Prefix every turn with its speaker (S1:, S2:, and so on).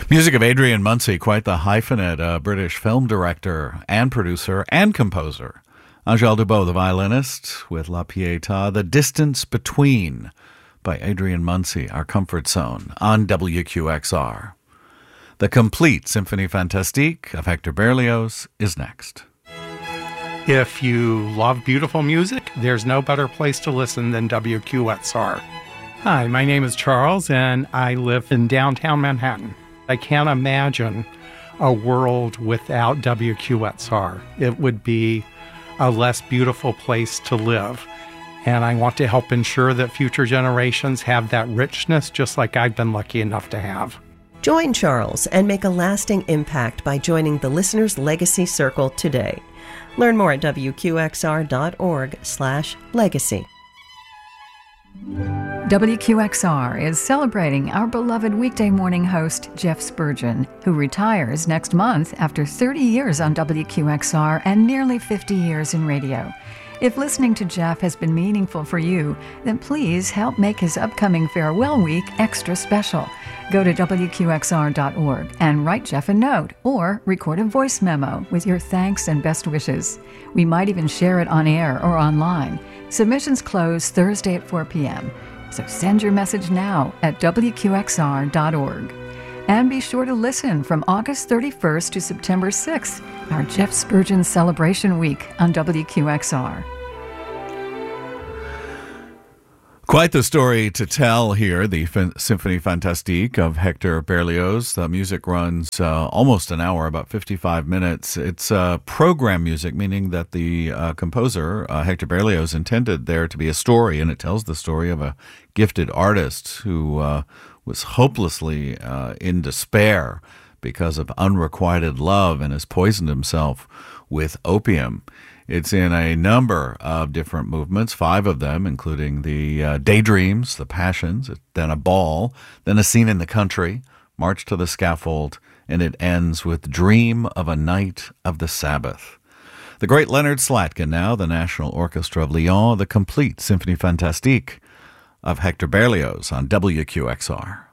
S1: Music of Adrian Munsey, quite the hyphenate, a British film director and producer and composer. Angèle Dubot, the violinist, with La Pietà, The Distance Between, by Adrian Munsey, our comfort zone, on WQXR. The complete Symphonie Fantastique of Hector Berlioz is next.
S2: If you love beautiful music, there's no better place to listen than WQXR. Hi, my name is Charles, and I live in downtown Manhattan. I can't imagine a world without WQXR. It would be a less beautiful place to live. And I want to help ensure that future generations have that richness, just like I've been lucky enough to have.
S3: Join Charles and make a lasting impact by joining the Listener's Legacy Circle today. Learn more at wqxr.org/legacy.
S4: WQXR is celebrating our beloved weekday morning host, Jeff Spurgeon, who retires next month after 30 years on WQXR and nearly 50 years in radio. If listening to Jeff has been meaningful for you, then please help make his upcoming farewell week extra special. Go to WQXR.org and write Jeff a note or record a voice memo with your thanks and best wishes. We might even share it on air or online. Submissions close Thursday at 4 p.m. So send your message now at WQXR.org. And be sure to listen from August 31st to September 6th, our Jeff Spurgeon Celebration Week on WQXR.
S1: Quite the story to tell here, the Symphonie Fantastique of Hector Berlioz. The music runs almost an hour, about 55 minutes. It's program music, meaning that the composer, Hector Berlioz, intended there to be a story, and it tells the story of a gifted artist who was hopelessly in despair because of unrequited love and has poisoned himself with opium. It's in a number of different movements, 5 of them, including the Daydreams, the Passions, then a ball, then a scene in the country, March to the Scaffold, and it ends with Dream of a Night of the Sabbath. The great Leonard Slatkin now, the National Orchestra of Lyon, the complete Symphonie Fantastique of Hector Berlioz on WQXR.